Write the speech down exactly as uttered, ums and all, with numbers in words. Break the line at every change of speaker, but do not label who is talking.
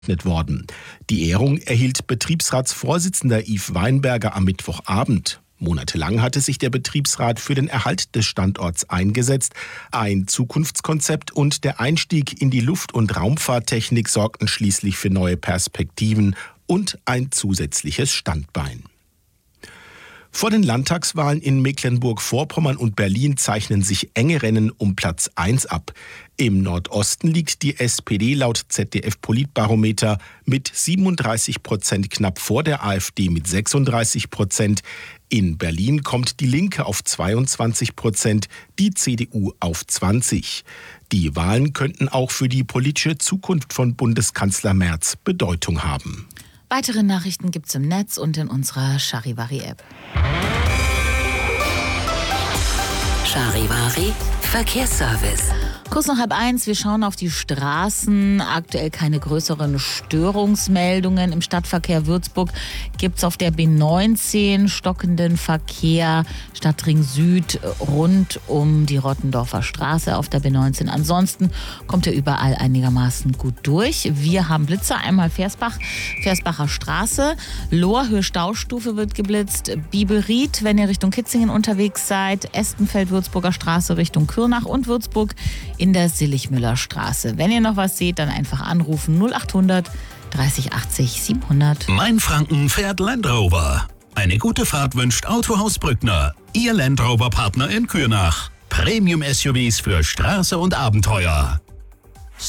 worden. Die Ehrung erhielt Betriebsratsvorsitzender Yves Weinberger am Mittwochabend. Monatelang hatte sich der Betriebsrat für den Erhalt des Standorts eingesetzt. Ein Zukunftskonzept und der Einstieg in die Luft- und Raumfahrttechnik sorgten schließlich für neue Perspektiven und ein zusätzliches Standbein. Vor den Landtagswahlen in Mecklenburg-Vorpommern und Berlin zeichnen sich enge Rennen um Platz eins ab. Im Nordosten liegt die S P D laut Z D F-Politbarometer mit siebenunddreißig Prozent knapp vor der AfD mit sechsunddreißig Prozent. In Berlin kommt die Linke auf zweiundzwanzig Prozent, die C D U auf zwanzig. Die Wahlen könnten auch für die politische Zukunft von Bundeskanzler Merz Bedeutung haben.
Weitere Nachrichten gibt's im Netz und in unserer Charivari-App.
Charivari Verkehrsservice.
Kurz nach halb eins, wir schauen auf die Straßen. Aktuell keine größeren Störungsmeldungen. Im Stadtverkehr Würzburg gibt es auf der B neunzehn stockenden Verkehr Stadtring Süd rund um die Rottendorfer Straße auf der B neunzehn. Ansonsten kommt er überall einigermaßen gut durch. Wir haben Blitzer, einmal Versbach, Versbacher Straße. Lohrhöhe Staustufe wird geblitzt. Bibelried, wenn ihr Richtung Kitzingen unterwegs seid. Estenfeld, Würzburger Straße Richtung Kürnach und Würzburg in der Silligmüller Straße. Wenn ihr noch was seht, dann einfach anrufen null achthundert dreißig achtzig siebenhundert.
Mainfranken fährt Land Rover. Eine gute Fahrt wünscht Autohaus Brückner. Ihr Land Rover Partner in Kürnach. Premium-S U Vs für Straße und Abenteuer.